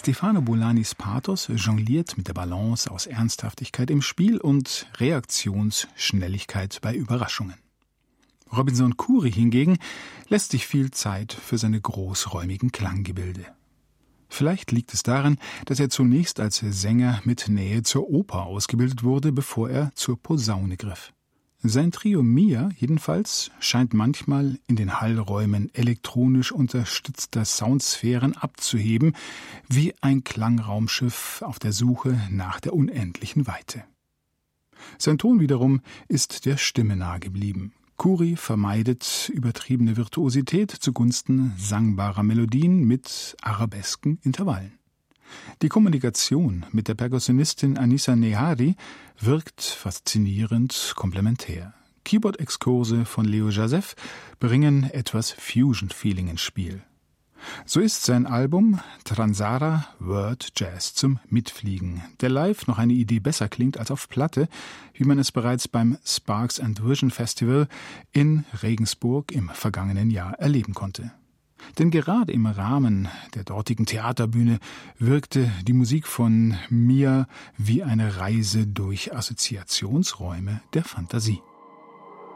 Stefano Bolanis Pathos jongliert mit der Balance aus Ernsthaftigkeit im Spiel und Reaktionsschnelligkeit bei Überraschungen. Robinson Khoury hingegen lässt sich viel Zeit für seine großräumigen Klanggebilde. Vielleicht liegt es daran, dass er zunächst als Sänger mit Nähe zur Oper ausgebildet wurde, bevor er zur Posaune griff. Sein Trio Mia jedenfalls scheint manchmal in den Hallräumen elektronisch unterstützter Soundsphären abzuheben, wie ein Klangraumschiff auf der Suche nach der unendlichen Weite. Sein Ton wiederum ist der Stimme nahe geblieben. Khoury vermeidet übertriebene Virtuosität zugunsten sangbarer Melodien mit arabesken Intervallen. Die Kommunikation mit der Perkussionistin Anissa Nehari wirkt faszinierend komplementär. Keyboard-Exkurse von Leo Jazef bringen etwas Fusion-Feeling ins Spiel. So ist sein Album Transara World Jazz zum Mitfliegen, der live noch eine Idee besser klingt als auf Platte, wie man es bereits beim Sparks and Vision Festival in Regensburg im vergangenen Jahr erleben konnte. Denn gerade im Rahmen der dortigen Theaterbühne wirkte die Musik von Mia wie eine Reise durch Assoziationsräume der Fantasie.